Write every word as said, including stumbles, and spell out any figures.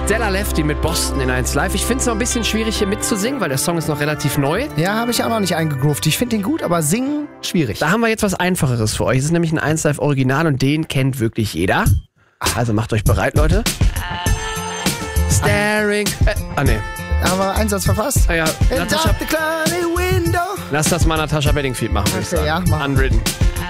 Della Lefty mit Boston in eins Live. Ich finde es noch ein bisschen schwierig hier mitzusingen, weil der Song ist noch relativ neu. Ja, habe ich auch noch nicht eingegroovt. Ich finde den gut, aber singen schwierig. Da haben wir jetzt was Einfacheres für euch. Es ist nämlich ein eins Live Original und den kennt wirklich jeder. Also macht euch bereit, Leute. Staring. Äh, ah, nee. Aber Einsatz verfasst. Ah, ja. Natascha, the window. lass das mal Natascha Bedingfield machen, würde ich Okay, sagen. ja, mach. Unwritten.